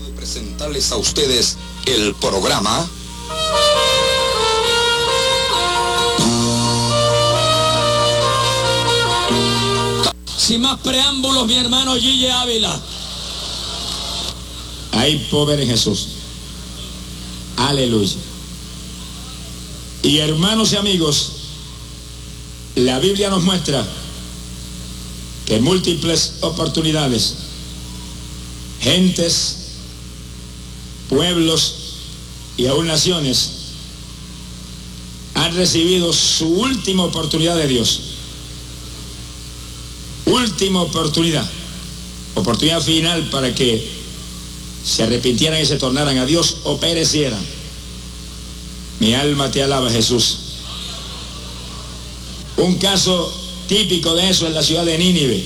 de presentarles a ustedes el programa Sin más preámbulos, mi hermano Gille Ávila. Hay poder en Jesús. Aleluya. Y hermanos y amigos, la Biblia nos muestra que en múltiples oportunidades, gentes, pueblos y aún naciones han recibido su última oportunidad de Dios. Última oportunidad final para que se arrepintieran y se tornaran a Dios o perecieran. Mi alma te alaba, Jesús. Un caso típico de eso es la ciudad de Nínive,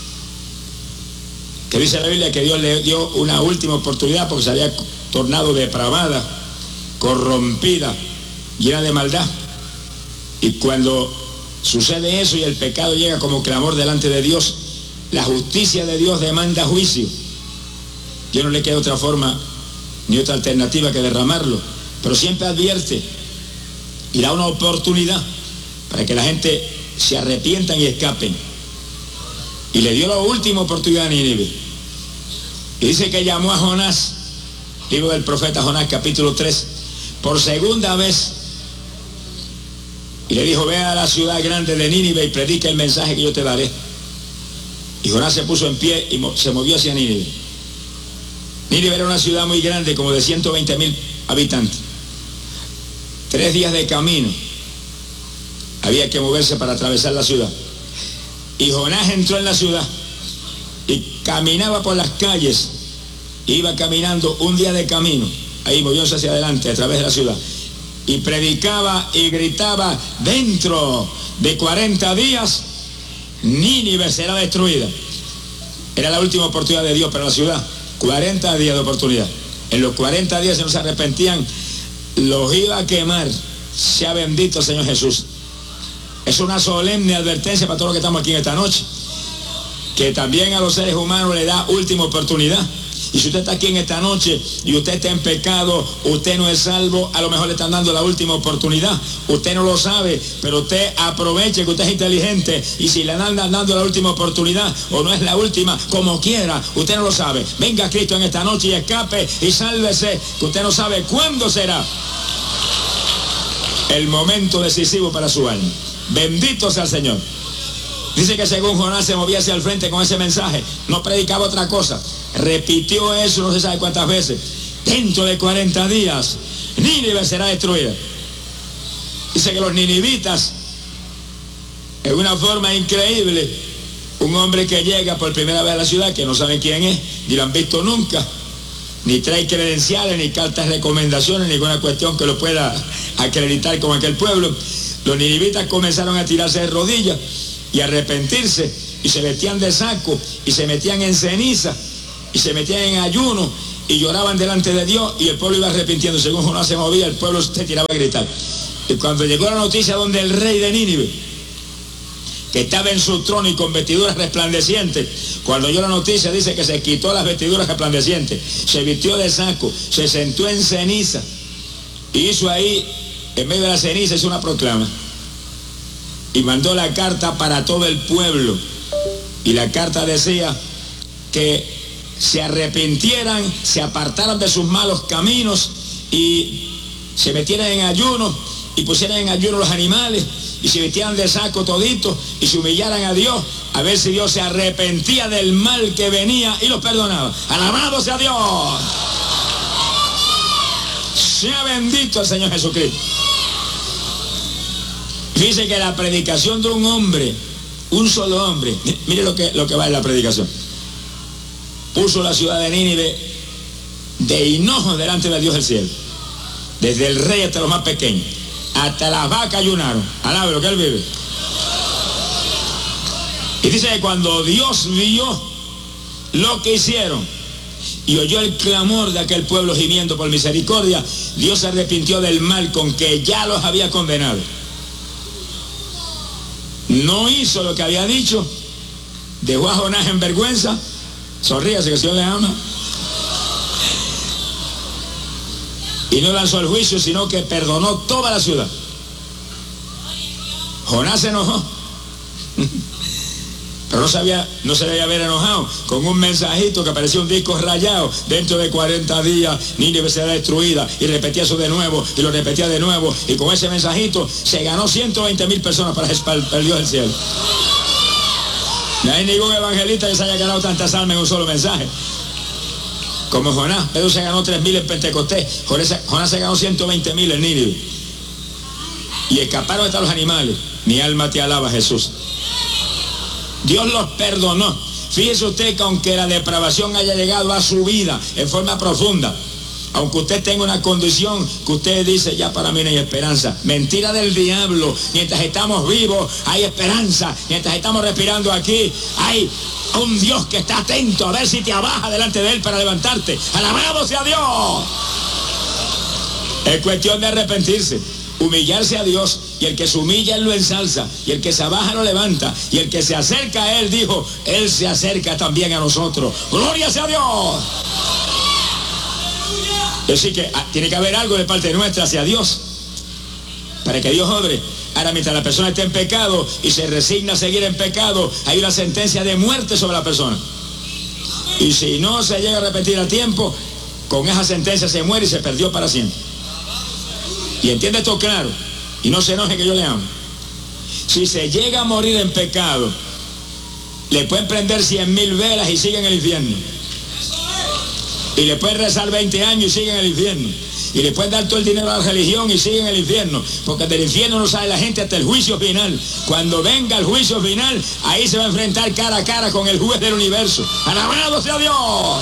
que dice la Biblia que Dios le dio una última oportunidad porque se había tornado depravada, corrompida, llena de maldad. Y cuando sucede eso y el pecado llega como clamor delante de Dios, la justicia de Dios demanda juicio. Yo no le queda otra forma ni otra alternativa que derramarlo, pero siempre advierte y da una oportunidad para que la gente se arrepientan y escapen. Y le dio la última oportunidad a Nínive. Y dice que llamó a Jonás, libro del profeta Jonás, capítulo 3, por segunda vez. Y le dijo: ve a la ciudad grande de Nínive y predica el mensaje que yo te daré. Y Jonás se puso en pie y se movió hacia Nínive. Nínive era una ciudad muy grande, como de 120,000 habitantes. 3 días de camino había que moverse para atravesar la ciudad. Y Jonás entró en la ciudad y caminaba por las calles. Iba caminando un día de camino, ahí moviéndose hacia adelante a través de la ciudad, y predicaba y gritaba: dentro de 40 días Nínive será destruida. Era la última oportunidad de Dios para la ciudad. 40 días de oportunidad. En los 40 días, si no se arrepentían, los iba a quemar. Sea bendito Señor Jesús. Es una solemne advertencia para todos los que estamos aquí en esta noche, que también a los seres humanos le da última oportunidad. Y si usted está aquí en esta noche y usted está en pecado, usted no es salvo, a lo mejor le están dando la última oportunidad. Usted no lo sabe, pero usted aproveche que usted es inteligente, y si le andan dando la última oportunidad o no es la última, como quiera, usted no lo sabe. Venga a Cristo en esta noche y escape y sálvese, que usted no sabe cuándo será el momento decisivo para su alma. Bendito sea el Señor. Dice que según Jonás se movía hacia el frente con ese mensaje, no predicaba otra cosa, repitió eso no se sabe cuántas veces: dentro de 40 días Nínive será destruida. Dice que los ninivitas, en una forma increíble, un hombre que llega por primera vez a la ciudad, que no saben quién es, ni lo han visto nunca, ni trae credenciales, ni cartas de recomendaciones, ninguna cuestión que lo pueda acreditar con aquel pueblo. Los ninivitas comenzaron a tirarse de rodillas y arrepentirse, y se vestían de saco, y se metían en ceniza, y se metían en ayuno, y lloraban delante de Dios, y el pueblo iba arrepintiendo. Según Jonás se movía, el pueblo se tiraba a gritar. Y cuando llegó la noticia donde el rey de Nínive, que estaba en su trono y con vestiduras resplandecientes, cuando oyó la noticia, dice que se quitó las vestiduras resplandecientes, se vistió de saco, se sentó en ceniza, y hizo ahí, en medio de la ceniza, hizo una proclama. Y mandó la carta para todo el pueblo. Y la carta decía que se arrepintieran, se apartaran de sus malos caminos y se metieran en ayuno y pusieran en ayuno los animales y se vistieran de saco toditos y se humillaran a Dios, a ver si Dios se arrepentía del mal que venía y los perdonaba. Alabado sea Dios. Sea bendito el Señor Jesucristo. Dice que la predicación de un hombre, un solo hombre, mire lo que va en la predicación, puso la ciudad de Nínive de hinojo delante de Dios del cielo. Desde el rey hasta los más pequeños, hasta las vacas ayunaron. Alabe lo que él vive. Y dice que cuando Dios vio lo que hicieron y oyó el clamor de aquel pueblo gimiendo por misericordia, Dios se arrepintió del mal con que ya los había condenado. No hizo lo que había dicho, dejó a Jonás en vergüenza. Sonríase que el Señor le ama. Y no lanzó el juicio, sino que perdonó toda la ciudad. Jonás se enojó. Pero no se debía haber enojado con un mensajito que parecía un disco rayado. Dentro de 40 días Nínive será destruida, y repetía eso de nuevo y lo repetía de nuevo, y con ese mensajito se ganó 120,000 personas para el Dios del cielo. No hay ningún evangelista que se haya ganado tantas almas en un solo mensaje como Jonás. Pedro se ganó 3,000 en Pentecostés. Jonás se ganó 120,000 en Nínive, y escaparon hasta los animales. Mi alma te alaba, Jesús. Dios los perdonó. Fíjese usted que aunque la depravación haya llegado a su vida en forma profunda, aunque usted tenga una condición que usted dice, ya para mí no hay esperanza. Mentira del diablo. Mientras estamos vivos hay esperanza. Mientras estamos respirando aquí hay un Dios que está atento a ver si te abaja delante de él para levantarte. Alabado sea Dios. Es cuestión de arrepentirse, humillarse a Dios, y el que se humilla él lo ensalza, y el que se abaja lo levanta, y el que se acerca a él, dijo, él se acerca también a nosotros. Gloria sea a Dios. Así que tiene que haber algo de parte nuestra hacia Dios para que Dios obre. Ahora, mientras la persona esté en pecado y se resigna a seguir en pecado, hay una sentencia de muerte sobre la persona, y si no se llega a arrepentir a tiempo, con esa sentencia se muere y se perdió para siempre. Y entiende esto claro, y no se enoje que yo le amo. Si se llega a morir en pecado, le pueden prender 100,000 velas y sigue en el infierno, y le pueden rezar 20 años y sigue en el infierno, y le pueden dar todo el dinero a la religión y sigue en el infierno, porque del infierno no sale la gente hasta el juicio final. Cuando venga el juicio final, ahí se va a enfrentar cara a cara con el juez del universo. ¡Alabado sea Dios!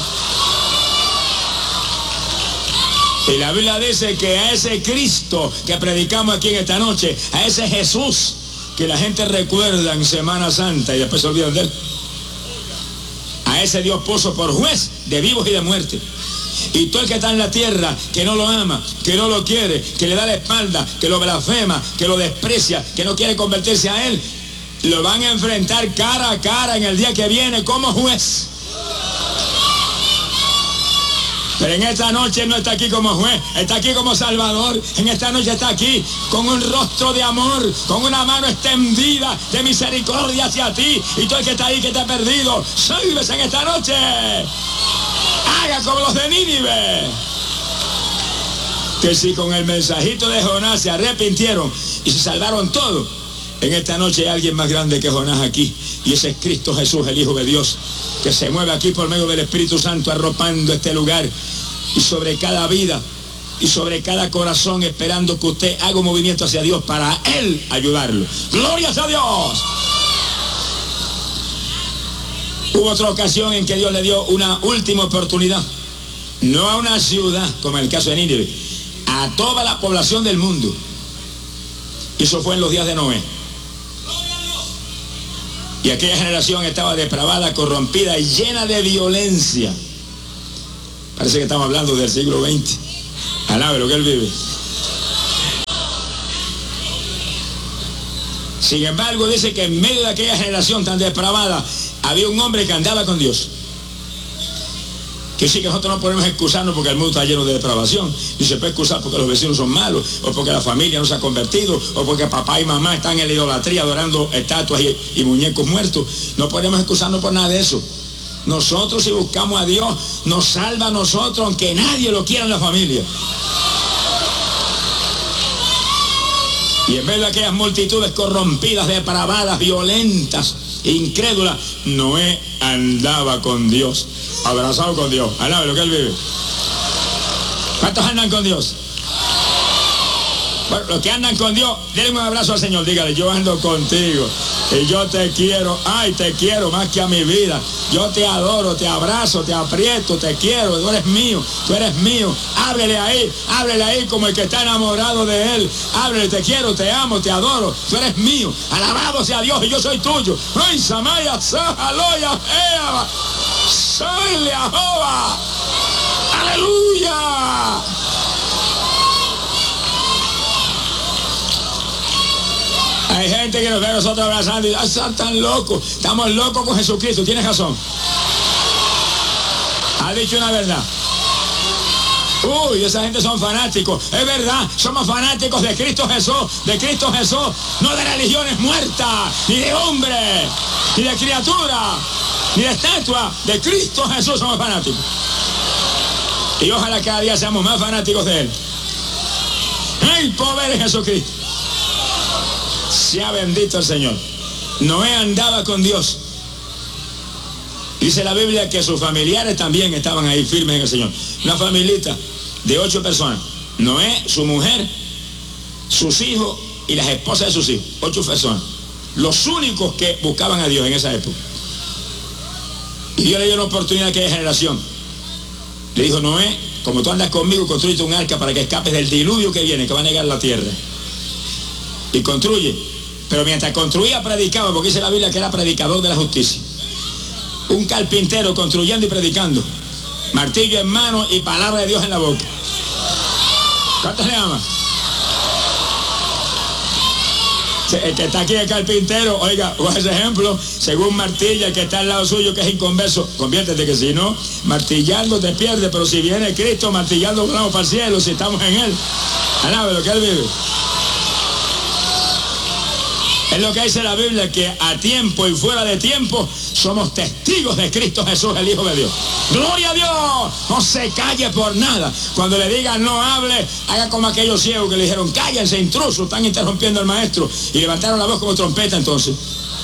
Y la Biblia dice que a ese Cristo que predicamos aquí en esta noche, a ese Jesús que la gente recuerda en Semana Santa y después se olvidan de él, a ese Dios puso por juez de vivos y de muertes. Y todo el que está en la tierra, que no lo ama, que no lo quiere, que le da la espalda, que lo blasfema, que lo desprecia, que no quiere convertirse a él, lo van a enfrentar cara a cara en el día que viene como juez. Pero en esta noche no está aquí como juez, está aquí como Salvador. En esta noche está aquí con un rostro de amor, con una mano extendida de misericordia hacia ti. Y todo el que está ahí, que te ha perdido, sálvese en esta noche. Haga como los de Nínive, que si con el mensajito de Jonás se arrepintieron y se salvaron todos, en esta noche hay alguien más grande que Jonás aquí, y ese es Cristo Jesús, el Hijo de Dios, que se mueve aquí por medio del Espíritu Santo, arropando este lugar, y sobre cada vida y sobre cada corazón, esperando que usted haga un movimiento hacia Dios para Él ayudarlo. ¡Gloria a Dios! Hubo otra ocasión en que Dios le dio una última oportunidad, no a una ciudad como en el caso de Nínive, a toda la población del mundo. Y eso fue en los días de Noé. Y aquella generación estaba depravada, corrompida y llena de violencia. Parece que estamos hablando del siglo XX. Alabe lo que él vive. Sin embargo, dice que en medio de aquella generación tan depravada había un hombre que andaba con Dios. Que sí, que nosotros no podemos excusarnos porque el mundo está lleno de depravación. Y se puede excusar porque los vecinos son malos, o porque la familia no se ha convertido, o porque papá y mamá están en la idolatría adorando estatuas y muñecos muertos. No podemos excusarnos por nada de eso. Nosotros, si buscamos a Dios, nos salva a nosotros, aunque nadie lo quiera en la familia. Y en vez de aquellas multitudes corrompidas, depravadas, violentas, incrédulas, Noé andaba con Dios, abrazado con Dios. Alabe lo que él vive. ¿Cuántos andan con Dios? Bueno, los que andan con Dios, denle un abrazo al Señor, dígale, yo ando contigo y yo te quiero, ay, te quiero más que a mi vida. Yo te adoro, te abrazo, te aprieto, te quiero, tú eres mío, tú eres mío. Ábrele ahí como el que está enamorado de él. Ábrele, te quiero, te amo, te adoro, tú eres mío. Alabado sea Dios y yo soy tuyo. Ay, Samaya, Sahaloya, Eva, soy Jehová. Aleluya. Hay gente que nos ve a nosotros abrazando y dice, están tan locos, estamos locos con Jesucristo. Tienes razón. Ha dicho una verdad. Uy, esa gente son fanáticos. Es verdad, somos fanáticos de Cristo Jesús, no de religiones muertas, ni de hombres, ni de criatura, ni de estatua. De Cristo Jesús somos fanáticos. Y ojalá cada día seamos más fanáticos de Él. ¡Ay, poder de Jesucristo! Sea bendito el Señor. Noé andaba con Dios. Dice la Biblia que sus familiares también estaban ahí firmes en el Señor. Una familita de 8 personas. Noé, su mujer, sus hijos y las esposas de sus hijos. 8 personas. Los únicos que buscaban a Dios en esa época. Y Dios le dio una oportunidad a aquella generación. Le dijo: Noé, como tú andas conmigo, construye un arca para que escapes del diluvio que viene, que va a negar la tierra. Y construye. Pero mientras construía, predicaba, porque dice la Biblia que era predicador de la justicia. Un carpintero construyendo y predicando. Martillo en mano y palabra de Dios en la boca. ¿Cuántos le aman? El que está aquí es carpintero, oiga, o ese ejemplo, según martilla, el que está al lado suyo, que es inconverso, conviértete, que si no, martillando te pierdes, pero si viene Cristo, martillando vamos para el cielo, si estamos en Él. Alabe lo que Él vive. Es lo que dice la Biblia, que a tiempo y fuera de tiempo somos testigos de Cristo Jesús, el Hijo de Dios. ¡Gloria a Dios! No se calle por nada. Cuando le digan no hable, haga como aquellos ciegos que le dijeron: cállense, intrusos, están interrumpiendo al maestro. Y levantaron la voz como trompeta entonces.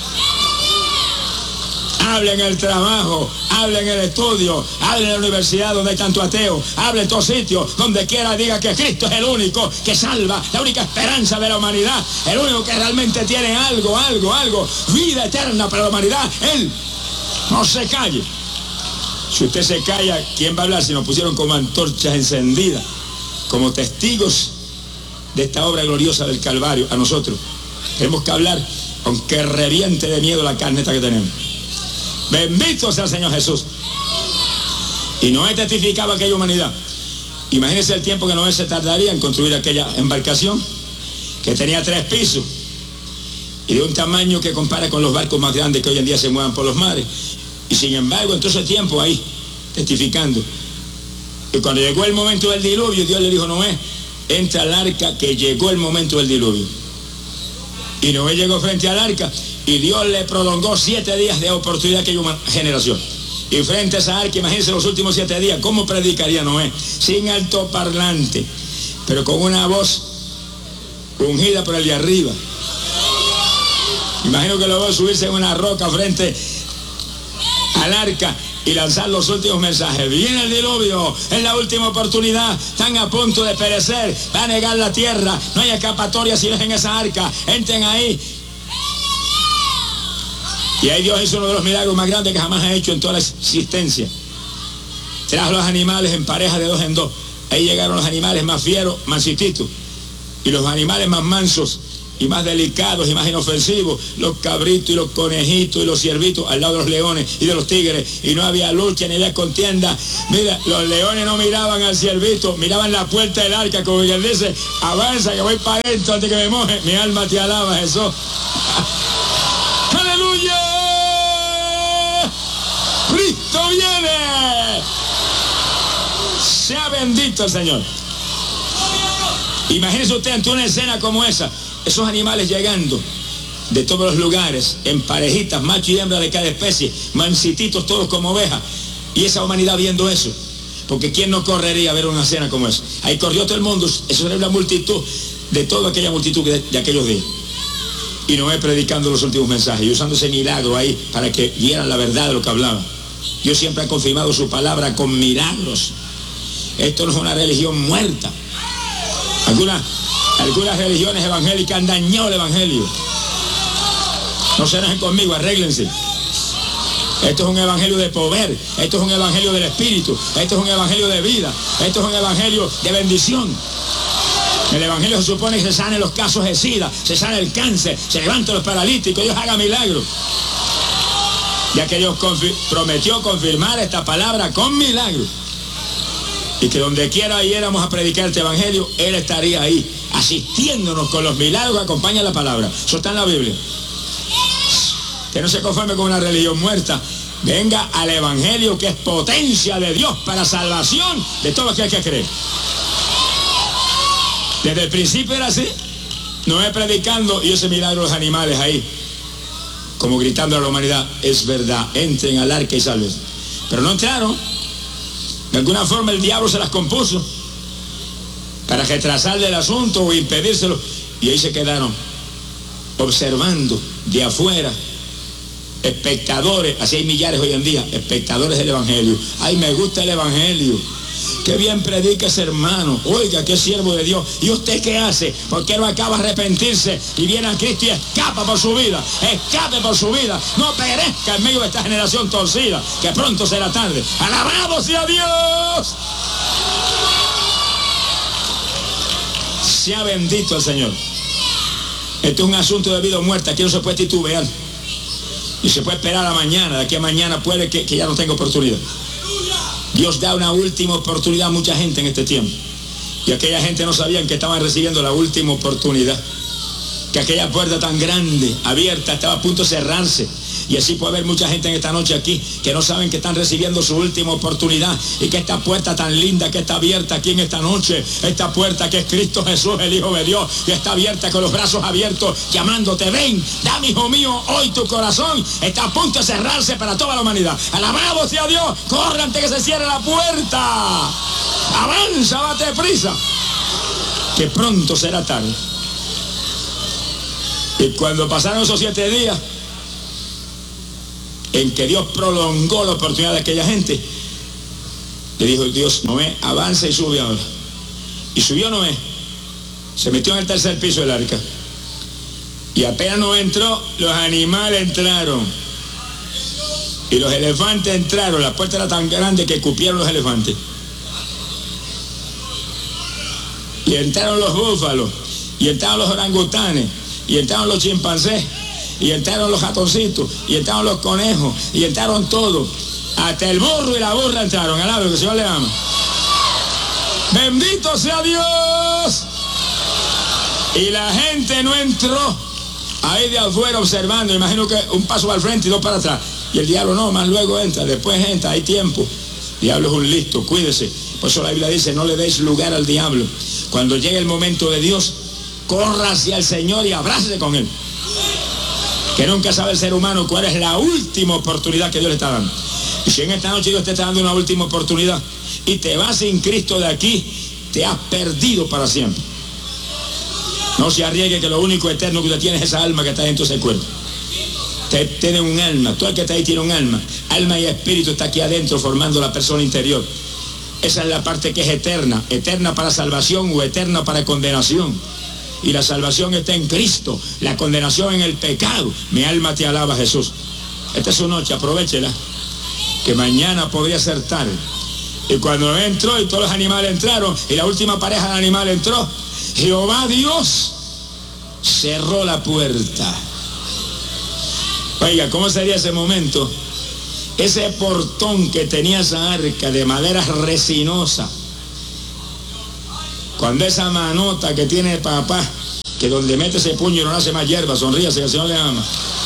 Hable en el trabajo, hable en el estudio, hable en la universidad donde hay tanto ateo, hable en todos sitios, donde quiera diga que Cristo es el único que salva, la única esperanza de la humanidad, el único que realmente tiene algo, vida eterna para la humanidad. Él no se calle. Si usted se calla, ¿quién va a hablar? Si nos pusieron como antorchas encendidas, como testigos de esta obra gloriosa del Calvario, a nosotros tenemos que hablar, aunque reviente de miedo la carne esta que tenemos. Bendito sea el Señor Jesús. Y Noé testificaba aquella humanidad. Imagínense el tiempo que Noé se tardaría en construir aquella embarcación, que tenía 3 pisos y de un tamaño que compara con los barcos más grandes que hoy en día se muevan por los mares. Y sin embargo, en todo ese tiempo ahí, testificando. Y cuando llegó el momento del diluvio, Dios le dijo: Noé, entra al arca, que llegó el momento del diluvio. Y Noé llegó frente al arca, y Dios le prolongó 7 días de oportunidad a aquella generación. Y frente a esa arca, imagínense los últimos 7 días, ¿cómo predicaría Noé? Sin altoparlante, pero con una voz ungida por el de arriba. Imagino que lo voy a subirse en una roca frente al arca y lanzar los últimos mensajes. Viene el diluvio, es la última oportunidad, están a punto de perecer, va a negar la tierra, no hay escapatoria si dejen esa arca, entren ahí. Y ahí Dios hizo uno de los milagros más grandes que jamás ha hecho en toda la existencia. Trajo los animales en pareja de 2 en 2. Ahí llegaron los animales más fieros, mansititos, y los animales más mansos y más delicados y más inofensivos, los cabritos y los conejitos y los ciervitos al lado de los leones y de los tigres, y no había lucha ni había contienda. Mira, los leones no miraban al ciervito, miraban la puerta del arca, como quien dice: avanza que voy para adentro antes que me moje, mi alma te alaba, Jesús. ¡Aleluya! ¡Cristo viene! Sea bendito el Señor. Imagínese usted ante una escena como esa, esos animales llegando de todos los lugares, en parejitas, macho y hembra de cada especie, mansititos todos como ovejas, y esa humanidad viendo eso. Porque ¿quién no correría a ver una escena como esa? Ahí corrió todo el mundo, eso era la multitud, de toda aquella multitud de aquellos días. Y Noé predicando los últimos mensajes y usando ese milagro ahí para que vieran la verdad de lo que hablaba. Dios siempre ha confirmado su palabra con milagros. Esto no es una religión muerta. Algunas religiones evangélicas han dañado el evangelio. No se enojen conmigo, arréglense. Esto es un evangelio de poder, esto es un evangelio del Espíritu, esto es un evangelio de vida, esto es un evangelio de bendición. El evangelio se supone que se sane los casos de SIDA, se sane el cáncer, se levantan los paralíticos, Dios haga milagros. Ya que Dios prometió confirmar esta palabra con milagros. Y que donde quiera yéramos a predicar este evangelio, Él estaría ahí, asistiéndonos con los milagros que acompañan la palabra. Eso está en la Biblia. Que no se conforme con una religión muerta, venga al Evangelio, que es potencia de Dios para salvación de todo lo que hay que creer. Desde el principio era así. Noé predicando y ese milagro de los animales ahí, como gritando a la humanidad, es verdad, entren al arca y salven. Pero no entraron. De alguna forma el diablo se las compuso para retrasarle el asunto o impedírselo, y ahí se quedaron observando de afuera, espectadores. Así hay millares hoy en día, espectadores del Evangelio. Ay, me gusta el Evangelio, qué bien predica ese hermano, oiga, qué siervo de Dios. ¿Y usted qué hace? ¿Por qué no acaba de arrepentirse y viene a Cristo y escapa por su vida? Escape por su vida, no perezca en medio de esta generación torcida, que pronto será tarde. ¡Alabado sea Dios! Sea bendito el Señor. Esto es un asunto de vida o muerte. Aquí no se puede titubear y se puede esperar a mañana. De aquí a mañana puede que ya no tenga oportunidad. Dios da una última oportunidad a mucha gente en este tiempo, y aquella gente no sabían que estaban recibiendo la última oportunidad, que aquella puerta tan grande, abierta, estaba a punto de cerrarse. Y así puede haber mucha gente en esta noche aquí que no saben que están recibiendo su última oportunidad, y que esta puerta tan linda que está abierta aquí en esta noche, esta puerta que es Cristo Jesús, el Hijo de Dios, y está abierta con los brazos abiertos, llamándote, ven, dame, hijo mío, hoy tu corazón, está a punto de cerrarse para toda la humanidad. Alabado sea Dios, corre antes que se cierre la puerta, avanza, date prisa, que pronto será tarde. Y cuando pasaron esos 7 días en que Dios prolongó la oportunidad de aquella gente, le dijo Dios, Noé, avanza y sube ahora. Y subió Noé, se metió en el tercer piso del arca, y apenas Noé entró, los animales entraron y los elefantes entraron. La puerta era tan grande que cupieron los elefantes, y entraron los búfalos, y entraron los orangutanes, y entraron los chimpancés, y entraron los ratoncitos, y entraron los conejos, y entraron todos. Hasta el burro y la burra entraron. Alabado, que el Señor le ama. Bendito sea Dios. Y la gente no entró ahí de afuera observando. Imagino que un paso al frente y 2 para atrás. Y el diablo no, más luego entra, después entra, hay tiempo. El diablo es un listo, cuídese. Por eso la Biblia dice, no le deis lugar al diablo. Cuando llegue el momento de Dios, corra hacia el Señor y abrácese con Él. Que nunca sabe el ser humano cuál es la última oportunidad que Dios le está dando. Y si en esta noche Dios te está dando una última oportunidad y te vas sin Cristo de aquí, te has perdido para siempre. No se arriesgue, que lo único eterno que usted tiene es esa alma que está dentro de ese cuerpo. Usted tiene un alma, todo el que está ahí tiene un alma. Alma y espíritu está aquí adentro formando la persona interior. Esa es la parte que es eterna, eterna para salvación o eterna para condenación. Y la salvación está en Cristo, la condenación en el pecado. Mi alma te alaba, Jesús. Esta es su noche, aprovéchela, que mañana podría ser tarde. Y cuando entró y todos los animales entraron, y la última pareja de animales entró, Jehová Dios cerró la puerta. Oiga, ¿cómo sería ese momento? Ese portón que tenía esa arca de madera resinosa, cuando esa manota que tiene papá, que donde mete ese puño no hace más hierba, sonríase, que el Señor le ama.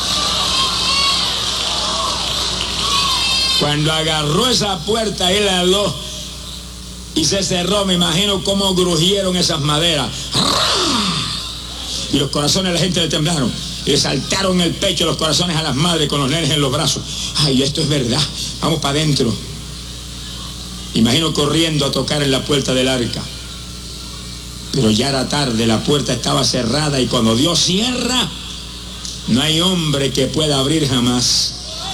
Cuando agarró esa puerta, él la habló y se cerró. Me imagino cómo grujieron esas maderas. Y los corazones de la gente le temblaron. Y le saltaron el pecho los corazones a las madres con los nenes en los brazos. Ay, esto es verdad. Vamos para adentro. Imagino corriendo a tocar en la puerta del arca. Pero ya era tarde, la puerta estaba cerrada, y cuando Dios cierra, no hay hombre que pueda abrir jamás.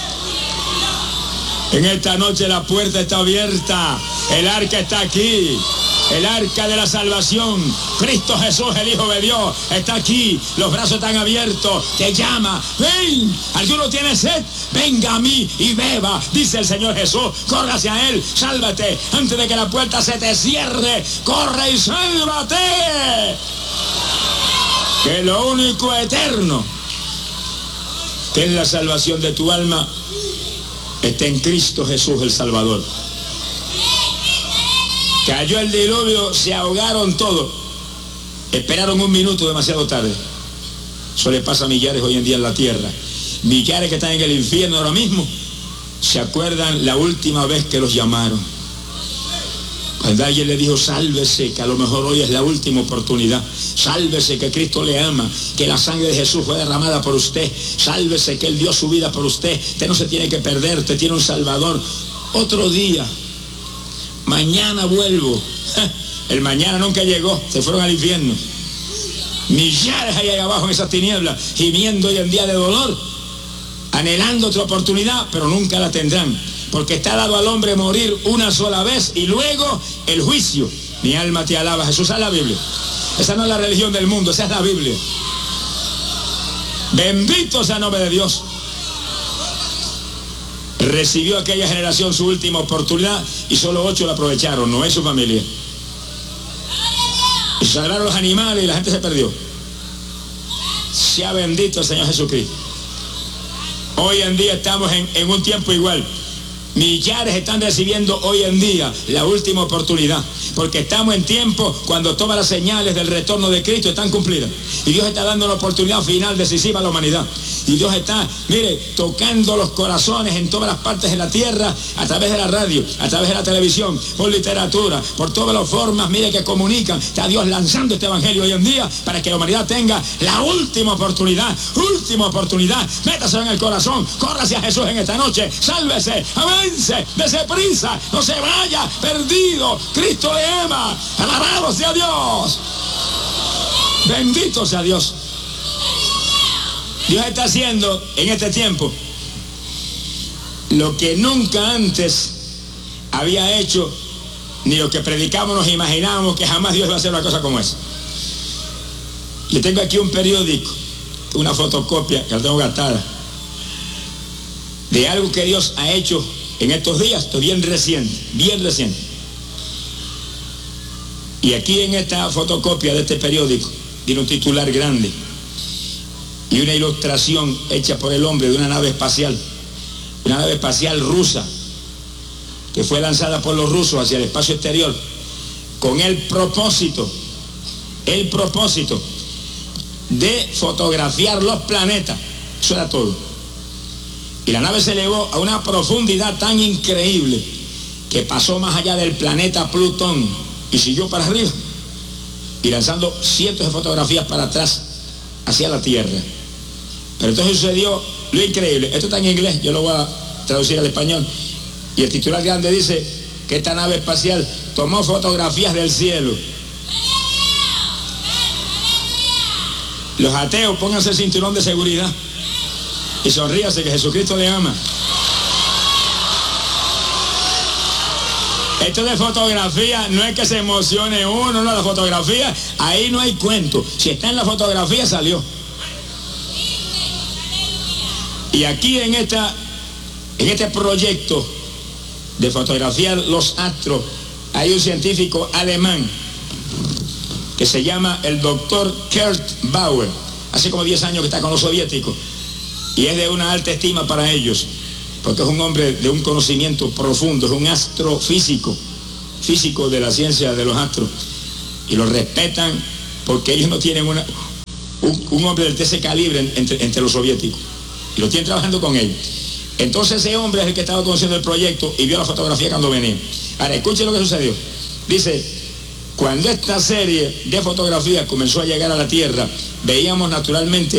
En esta noche la puerta está abierta, el arca está aquí, el arca de la salvación, Cristo Jesús, el Hijo de Dios, está aquí, los brazos están abiertos, te llama, ven, alguno tiene sed, venga a mí y beba, dice el Señor Jesús, corre hacia Él, sálvate, antes de que la puerta se te cierre, corre y sálvate, que lo único eterno, que es la salvación de tu alma, está en Cristo Jesús el Salvador. Cayó el diluvio, se ahogaron todos, esperaron un minuto demasiado tarde. Eso le pasa a millares hoy en día en la tierra, millares que están en el infierno ahora mismo, ¿Se acuerdan la última vez que los llamaron? Cuando alguien le dijo, sálvese, que a lo mejor hoy es la última oportunidad. Sálvese, que Cristo le ama, que la sangre de Jesús fue derramada por usted. Sálvese, que Él dio su vida por usted. Usted no se tiene que perder, usted tiene un Salvador. Otro día, mañana vuelvo. El mañana nunca llegó, se fueron al infierno. Millares ahí abajo en esas tinieblas, gimiendo hoy en día de dolor, anhelando otra oportunidad, pero nunca la tendrán. Porque está dado al hombre morir una sola vez y luego el juicio. Mi alma te alaba, Jesús. Esa es la Biblia. Esa no es la religión del mundo, esa es la Biblia. Bendito sea el nombre de Dios. Recibió aquella generación su última oportunidad y solo 8 la aprovecharon, no es su familia. Y sagraron los animales y la gente se perdió. Sea bendito el Señor Jesucristo. Hoy en día estamos en un tiempo igual. Millares están recibiendo hoy en día la última oportunidad, porque estamos en tiempo cuando todas las señales del retorno de Cristo están cumplidas y Dios está dando una oportunidad final decisiva a la humanidad. Y Dios está, mire, tocando los corazones en todas las partes de la tierra, a través de la radio, a través de la televisión, por literatura, por todas las formas, mire, que comunican. Está Dios lanzando este evangelio hoy en día para que la humanidad tenga la última oportunidad. Última oportunidad. Métase en el corazón, corra hacia Jesús en esta noche, sálvese, avance, dése prisa, no se vaya perdido. Cristo le ama. Alabado sea Dios. Bendito sea Dios. Dios está haciendo en este tiempo lo que nunca antes había hecho, ni lo que predicamos nos imaginábamos que jamás Dios va a hacer una cosa como esa. Yo tengo aquí un periódico, una fotocopia que la tengo gastada, de algo que Dios ha hecho en estos días, esto bien reciente, bien reciente. Y aquí en esta fotocopia de este periódico tiene un titular grande y una ilustración hecha por el hombre de una nave espacial rusa, que fue lanzada por los rusos hacia el espacio exterior, con el propósito de fotografiar los planetas. Eso era todo. Y la nave se elevó a una profundidad tan increíble que pasó más allá del planeta Plutón y siguió para arriba, y lanzando cientos de fotografías para atrás hacia la Tierra. Pero entonces sucedió lo increíble. Esto está en inglés, yo lo voy a traducir al español. Y el titular grande dice que esta nave espacial tomó fotografías del cielo. Los ateos, pónganse el cinturón de seguridad y sonríase, que Jesucristo le ama. Esto de fotografía no es que se emocione uno, no, la fotografía, ahí no hay cuento. Si está en la fotografía, salió. Y aquí en este proyecto de fotografiar los astros, hay un científico alemán que se llama el doctor Kurt Bauer. Hace como 10 años que está con los soviéticos y es de una alta estima para ellos, porque es un hombre de un conocimiento profundo, es un astrofísico, físico de la ciencia de los astros, y lo respetan porque ellos no tienen un hombre de ese calibre entre los soviéticos, y lo tienen trabajando con ellos. Entonces ese hombre es el que estaba conociendo el proyecto y vio la fotografía cuando venía. Ahora escuchen lo que sucedió. Dice, cuando esta serie de fotografías comenzó a llegar a la Tierra, veíamos naturalmente